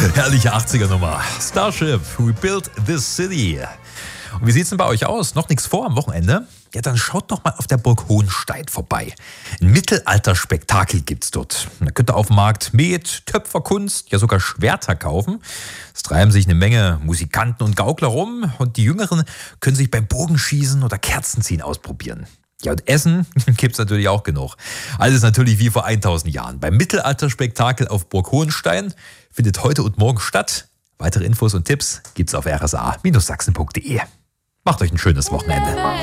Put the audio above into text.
Herrliche 80er-Nummer. Starship, We Built This City. Und wie sieht's denn bei euch aus? Noch nichts vor am Wochenende? Ja, dann schaut doch mal auf der Burg Hohenstein vorbei. Ein Mittelalter-Spektakel gibt's dort. Da könnt ihr auf dem Markt Met, Töpferkunst, ja sogar Schwerter kaufen. Es treiben sich eine Menge Musikanten und Gaukler rum und die Jüngeren können sich beim Bogenschießen oder Kerzenziehen ausprobieren. Ja, und Essen gibt's natürlich auch genug. Alles natürlich wie vor 1000 Jahren. Beim Mittelalter-Spektakel auf Burg Hohenstein findet heute und morgen statt. Weitere Infos und Tipps gibt's auf rsa-sachsen.de. Macht euch ein schönes Wochenende.